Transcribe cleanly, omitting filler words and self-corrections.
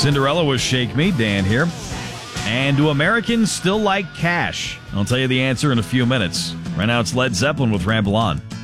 Cinderella was Shake Me, Dan here. And do Americans still like cash? I'll tell you the answer in a few minutes. Right now it's Led Zeppelin with Ramble On.